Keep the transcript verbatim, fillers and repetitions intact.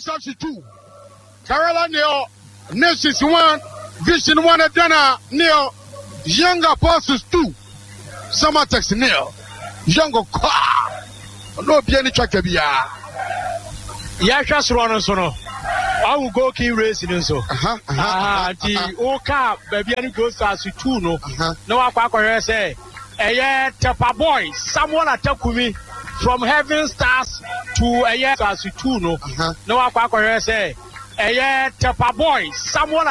Stars two. Kerala Neo, Nations one, Vision one Adana Neo, Young Apostles two. Summertex Neo, Young Kwa. No Piani Chakabia. Yasha Ronosono. I will go key racing so. Uh-huh. Ah, the Oka, baby, and goes to two no. No, I say, a year Tapa boy, someone attack me from Heaven Stars to a year to two no. No, I say, a year Tapa boy, someone.